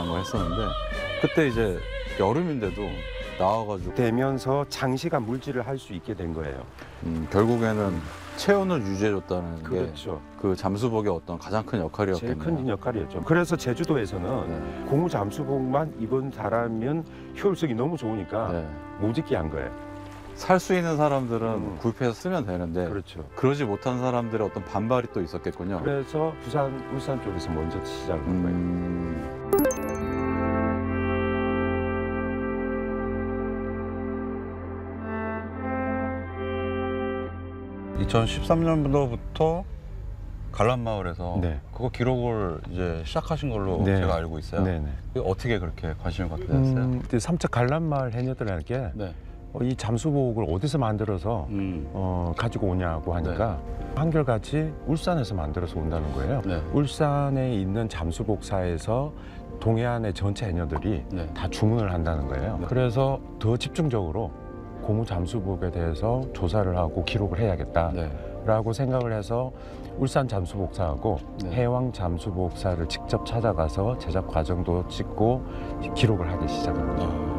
이런 거 했었는데 그때 이제 여름인데도 나와가지고 되면서 장시간 물질을 할 수 있게 된 거예요. 결국에는 체온을 유지해줬다는 그렇죠. 게 그 잠수복의 어떤 가장 큰 제일 역할이었겠네요. 큰 역할이었죠. 그래서 제주도에서는 네. 고무 잠수복만 입은 사람은 효율성이 너무 좋으니까 네. 못 입게 한 거예요. 살 수 있는 사람들은 구입해서 쓰면 되는데 그렇죠. 그러지 못한 사람들의 어떤 반발이 또 있었겠군요. 그래서 부산, 울산 쪽에서 먼저 시작을 한 거예요. 2013년도부터 갈란마을에서 네. 그거 기록을 이제 시작하신 걸로 네. 제가 알고 있어요. 네네. 어떻게 그렇게 관심을 갖게 되셨어요? 삼척 갈란마을 해녀들에게 네. 이 잠수복을 어디서 만들어서 가지고 오냐고 하니까 한결같이 울산에서 만들어서 온다는 거예요. 네. 울산에 있는 잠수복사에서 동해안의 전체 해녀들이 네. 다 주문을 한다는 거예요. 네. 그래서 더 집중적으로 고무 잠수복에 대해서 조사를 하고 기록을 해야겠다라고 네. 생각을 해서 울산 잠수복사하고 네. 해왕 잠수복사를 직접 찾아가서 제작 과정도 찍고 기록을 하기 시작한 거죠.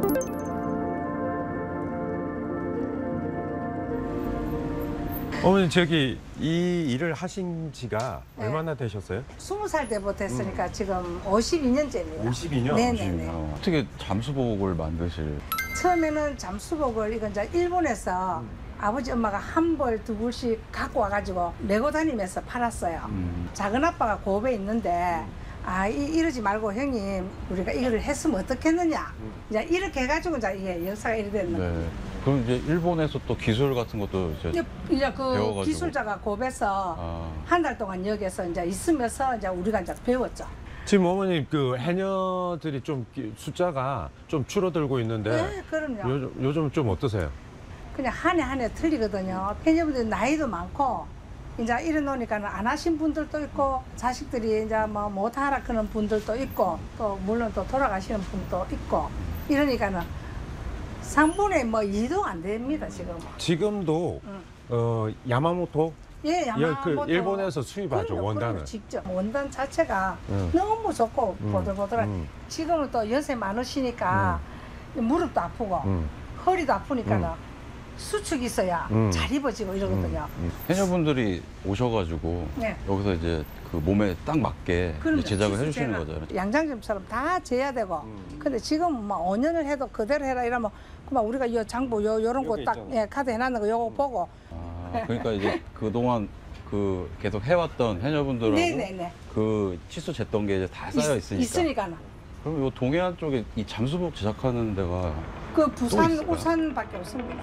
어머니 저기 이 일을 하신 지가 네. 얼마나 되셨어요? 20살 때부터 했으니까 지금 52년째입니다. 52년? 네네네. 어떻게 잠수복을 만드실? 처음에는 잠수복을 이건 이제 일본에서 아버지 엄마가 한 벌 두 벌씩 갖고 와가지고 메고 다니면서 팔았어요. 작은 아빠가 고베에 있는데 이러지 말고 형님 우리가 이거를 했으면 어떻겠느냐. 이제 이렇게 해가지고 이제 이게 역사가 이래 됐는 거예요. 네. 그럼 이제 일본에서 또 기술 같은 것도 이제 이제 그 배워가지고. 기술자가 고베에서 한 달 동안 여기서 이제 있으면서 이제 우리가 이제 배웠죠. 지금 어머니 그 해녀들이 좀 숫자가 좀 줄어들고 있는데 네, 그럼요. 요즘 좀 어떠세요? 그냥 한 해 한 해 틀리거든요. 해녀분들 나이도 많고 이제 이래 놓으니까는 안 하신 분들도 있고 자식들이 이제 뭐 못하라 그런 분들도 있고 또 물론 또 돌아가시는 분도 있고 이러니까는 상분의 뭐 이동 안 됩니다 지금. 지금도 야마모토 예, 야마모토. 그 일본에서 수입하죠 그럼요, 원단을. 그럼요, 직접 원단 자체가 응. 너무 좋고 보들보들한. 응. 지금은 또 연세 많으시니까 무릎도 아프고 허리도 아프니까는 수축이 있어야 잘 입어지고 이러거든요. 해녀분들이 오셔가지고 네. 여기서 이제 그 몸에 딱 맞게 그럼요. 이제 제작을 해주시는 시스템은 거잖아요. 양장점처럼 다 재야 되고. 근데 지금 뭐 5년을 해도 그대로 해라 이러면 그만 우리가 요 장부 요런 거 여기 딱 있잖아요. 카드 해놨는 거 요거 보고. 그러니까 이제 그동안 그 계속 해왔던 해녀분들하고 네네네. 그 치수 쟀던 게 이제 다 쌓여 있으니까. 있으니까는. 그럼 이 동해안 쪽에 이 잠수복 제작하는 데가 그 부산, 있어요? 울산밖에 없습니다.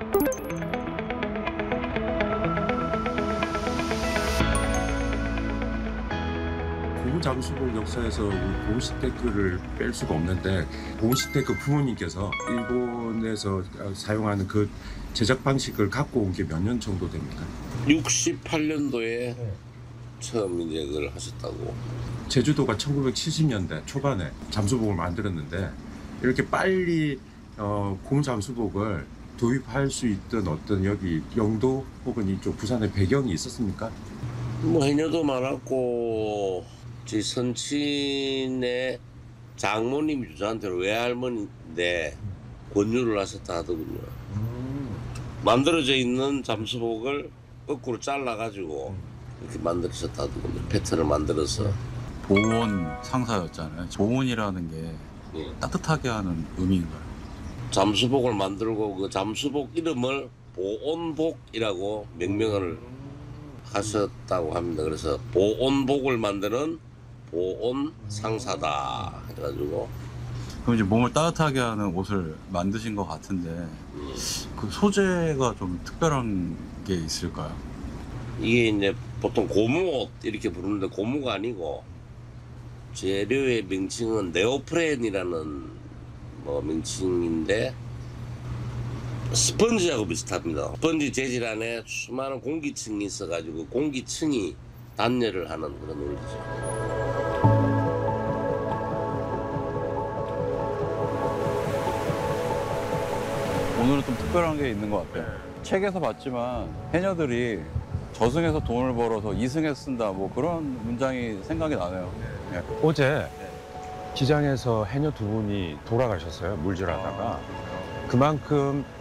고무 잠수복 역사에서 보온시테크를 뺄 수가 없는데 보온시테크 부모님께서 일본에서 사용하는 그 제작 방식을 갖고 온 게 몇 년 정도 됩니까? 68년도에 처음 이제 그걸 하셨다고. 제주도가 1970년대 초반에 잠수복을 만들었는데 이렇게 빨리 고무 잠수복을 도입할 수 있던 어떤 여기 영도 혹은 이쪽 부산의 배경이 있었습니까? 뭐 해녀도 많았고 제 선친의 장모님이 저한테 외할머니인데 권유를 하셨다 하더군요. 만들어져 있는 잠수복을 거꾸로 잘라가지고 이렇게 만들으셨다 하더군요. 패턴을 만들어서. 보온 상사였잖아요. 보온이라는 게 예. 따뜻하게 하는 의미인가요? 잠수복을 만들고 그 잠수복 이름을 보온복이라고 명명을 하셨다고 합니다. 그래서 보온복을 만드는 보온 상사다 해가지고. 그럼 이제 몸을 따뜻하게 하는 옷을 만드신 것 같은데 그 소재가 좀 특별한 게 있을까요? 이게 이제 보통 고무옷 이렇게 부르는데 고무가 아니고 재료의 명칭은 네오프렌이라는 뭐 명칭인데 스펀지하고 비슷합니다. 스펀지 재질 안에 수많은 공기층이 있어가지고 공기층이 단열을 하는 그런 원리죠. 오늘은 좀 특별한 게 있는 것 같아요. 책에서 봤지만 해녀들이 저승에서 돈을 벌어서 이승에 쓴다 뭐 그런 문장이 생각이 나네요. 네. 어제 기장에서 해녀 두 분이 돌아가셨어요. 물질하다가. 그만큼